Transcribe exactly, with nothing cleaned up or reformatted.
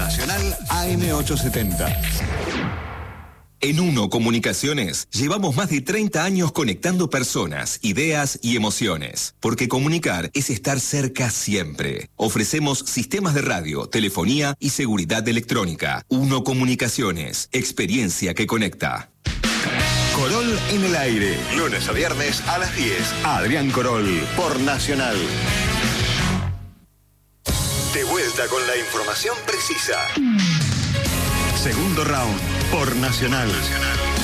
Nacional A M ochocientos setenta. En Uno Comunicaciones llevamos más de treinta años conectando personas, ideas y emociones. Porque comunicar es estar cerca siempre. Ofrecemos sistemas de radio, telefonía y seguridad electrónica. Uno Comunicaciones, experiencia que conecta. Corol en el aire. Lunes a viernes a las diez. Adrián Corol por Nacional. De vuelta con la información precisa. Segundo round por Nacional. Nacional.